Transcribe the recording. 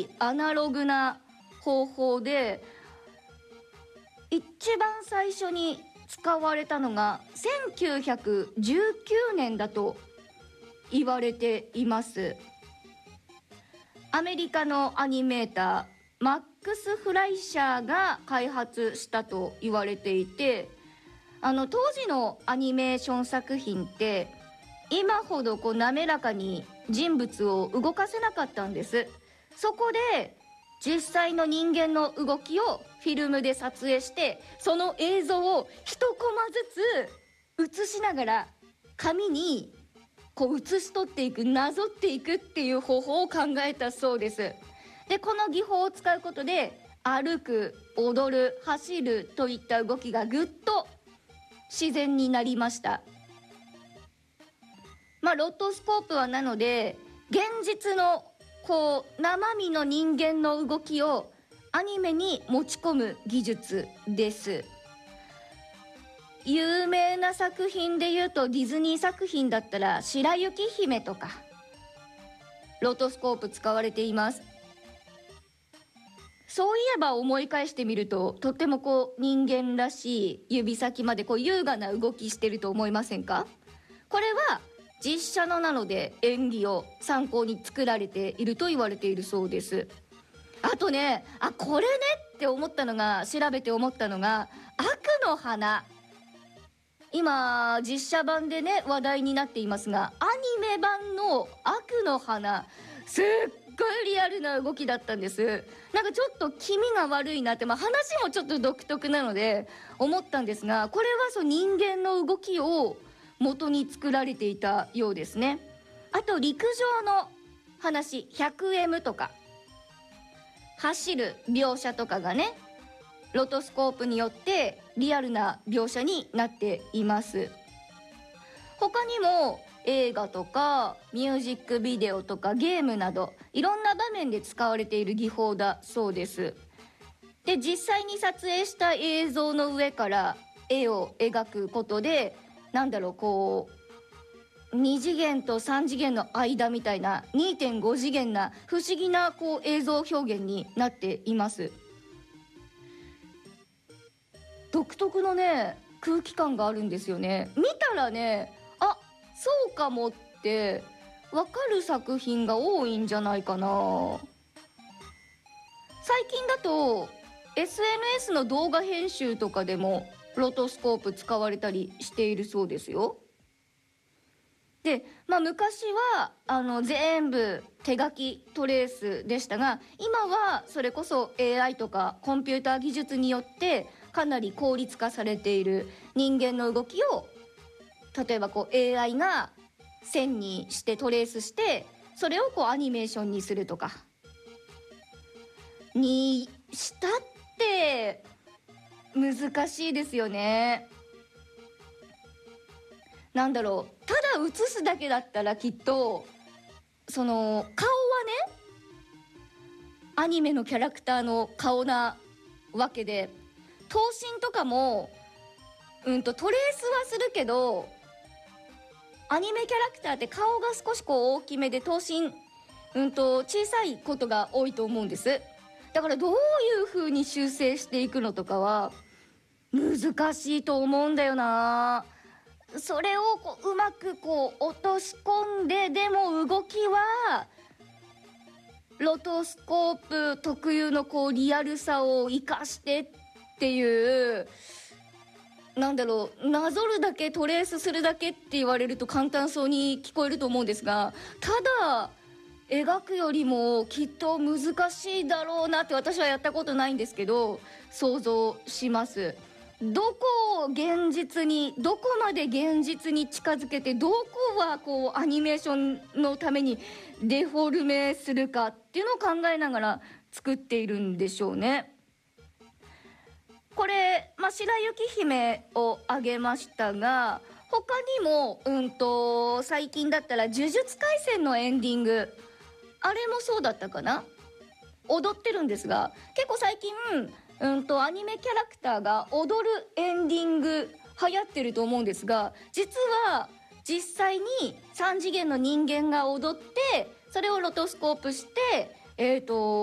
いアナログな方法で、一番最初に使われたのが1919年だと言われています。アメリカのアニメーターマックス・フライシャーが開発したと言われていて、当時のアニメーション作品って今ほど滑らかに人物を動かせなかったんです。そこで実際の人間の動きをフィルムで撮影して、その映像を一コマずつ映しながら紙に写し取っていく、なぞっていくっていう方法を考えたそうです。でこの技法を使うことで歩く、踊る、走るといった動きがぐっと自然になりました。ロトスコープはなので現実の生身の人間の動きをアニメに持ち込む技術です。有名な作品でいうとディズニー作品だったら白雪姫とかロトスコープ使われています。そういえば思い返してみると、とっても人間らしい指先まで優雅な動きしてると思いませんか？これは実写のなので演技を参考に作られていると言われているそうです。あとね、これねって思ったのが、調べて思ったのが悪の花。今実写版でね話題になっていますが、アニメ版の悪の花、すっごいリアルな動きだったんです。なんかちょっと気味が悪いなって、話もちょっと独特なので思ったんですが、これは人間の動きを元に作られていたようですね。あと陸上の話、100M とか走る描写とかがね、ロトスコープによってリアルな描写になっています。他にも映画とかミュージックビデオとかゲームなどいろんな場面で使われている技法だそうです。で実際に撮影した映像の上から絵を描くことで、2次元と3次元の間みたいな 2.5 次元な不思議な映像表現になっています。独特のね空気感があるんですよね。見たらね、そうかもってわかる作品が多いんじゃないかな。最近だと SNS の動画編集とかでもロトスコープ使われたりしているそうですよ。で、昔は全部手書きトレースでしたが、今はそれこそ AI とかコンピューター技術によってかなり効率化されている人間の動きを、例えばAI が線にしてトレースして、それをアニメーションにするとかにしたって難しいですよね。ただ映すだけだったらきっと顔はねアニメのキャラクターの顔なわけで、頭身とかもトレースはするけど、アニメキャラクターって顔が少し大きめで頭身小さいことが多いと思うんです。だからどういう風に修正していくのとかは難しいと思うんだよな。それをうまく落とし込んで、でも動きはロトスコープ特有のリアルさを生かしてっていう、なぞるだけトレースするだけって言われると簡単そうに聞こえると思うんですが、ただ描くよりもきっと難しいだろうなって、私はやったことないんですけど想像します。どこまで現実に近づけて、どこはアニメーションのためにデフォルメするかっていうのを考えながら作っているんでしょうね。これ、白雪姫を挙げましたが、他にも最近だったら呪術廻戦のエンディング、あれもそうだったかな、踊ってるんですが、結構最近アニメキャラクターが踊るエンディング流行ってると思うんですが、実は実際に3次元の人間が踊って、それをロトスコープして